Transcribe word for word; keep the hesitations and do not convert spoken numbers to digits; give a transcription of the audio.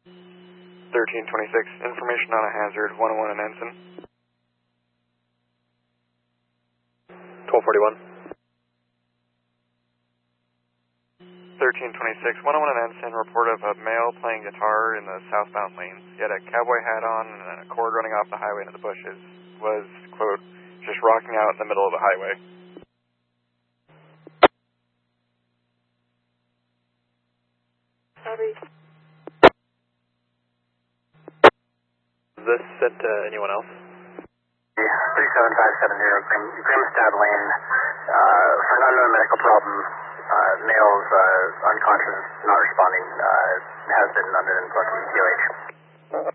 thirteen twenty-six, information on a hazard, one oh one in Ensign. twelve forty-one. thirteen twenty-six, one oh one in Ensign, report of a male playing guitar in the southbound lanes. He had a cowboy hat on and a cord running off the highway into the bushes. Was, quote, just rocking out in the middle of the highway. Copy. Is this sent to anyone else? three seven five seven zero, Grim, Grimstad Lane. Uh, for an unknown medical problem, uh, male's uh, unconscious, not responding, uh, has been under influence of T O H.